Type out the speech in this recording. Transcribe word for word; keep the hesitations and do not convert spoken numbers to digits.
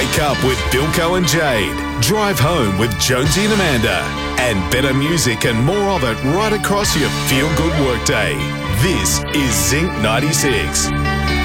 Wake up with Bilko and Jade. Drive home with Jonesy and Amanda. And better music and more of it right across your feel-good workday. This is Zinc ninety-six.